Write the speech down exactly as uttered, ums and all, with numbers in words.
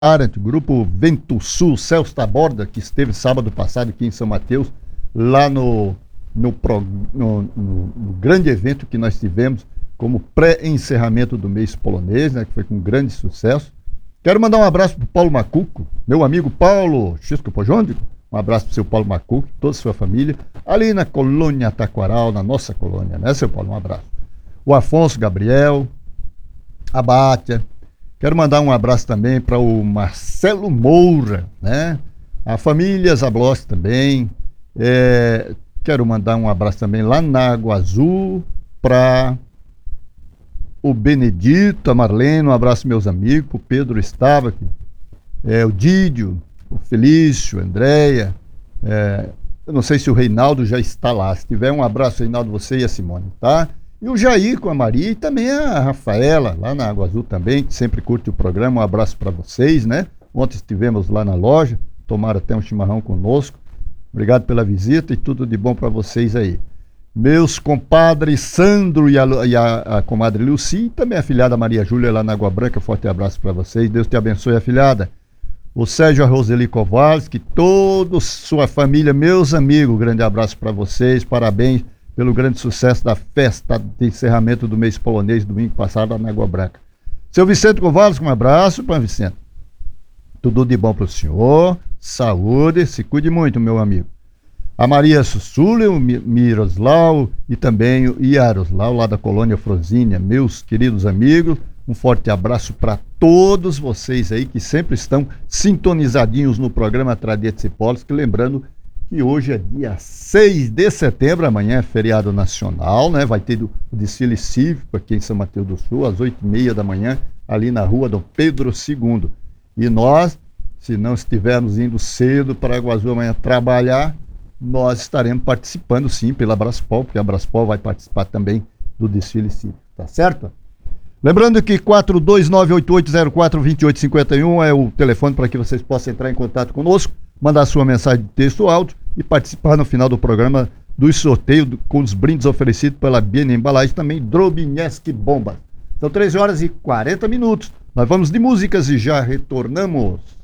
Arendt, grupo Vento Sul, Celso Taborda, que esteve sábado passado aqui em São Mateus, lá no, no, no, no, no grande evento que nós tivemos como pré-encerramento do mês polonês, né, que foi com grande sucesso. Quero mandar um abraço para o Paulo Macuco, meu amigo Paulo Xisco Pojóndico, um abraço para o seu Paulo Macuco, toda a sua família, ali na colônia Taquaral, na nossa colônia, né, seu Paulo? Um abraço. O Afonso Gabriel, a Bátia. Quero mandar um abraço também para o Marcelo Moura, né? A família Zablossi também. É, quero mandar um abraço também lá na Água Azul para o Benedito, a Marlene, um abraço meus amigos, o Pedro estava aqui, é, o Dídio, o Felício, a Andréia, é, eu não sei se o Reinaldo já está lá. Se tiver, um abraço, Reinaldo, você e a Simone, tá? E o Jair com a Maria e também a Rafaela, lá na Água Azul também, que sempre curte o programa. Um abraço para vocês, né? Ontem estivemos lá na loja, tomaram até um chimarrão conosco. Obrigado pela visita e tudo de bom para vocês aí. Meus compadres Sandro e, a, e a, a comadre Luci, e também a filhada Maria Júlia lá na Água Branca. Forte abraço para vocês. Deus te abençoe, afilhada. O Sérgio, a Roseli Kovalski, toda sua família, meus amigos, grande abraço para vocês. Parabéns pelo grande sucesso da festa de encerramento do mês polonês, domingo passado, lá na Água Branca. Seu Vicente Kovalski, um abraço para Vicente. Tudo de bom para o senhor, saúde, se cuide muito, meu amigo. A Maria Sussula, o Miroslau e também o Yaroslau, lá da colônia Frosínia, meus queridos amigos, um forte abraço para todos vocês aí que sempre estão sintonizadinhos no programa Tradietes e Polski, lembrando que hoje é dia seis de setembro, amanhã é feriado nacional, né? Vai ter o desfile cívico aqui em São Mateus do Sul, às oito e meia da manhã, ali na rua Dom Pedro segundo. E nós, se não estivermos indo cedo para Água Azul amanhã trabalhar, nós estaremos participando sim pela Abraspol, porque a Abraspol vai participar também do desfile cívico, tá certo? Lembrando que quatro dois nove oito oito zero quatro dois oito cinco um é o telefone para que vocês possam entrar em contato conosco, mandar sua mensagem de texto ou áudio e participar no final do programa do sorteio do, com os brindes oferecidos pela Biene Embalagem, também Drobineski Bombas. São treze horas e quarenta minutos. Nós vamos de músicas e já retornamos.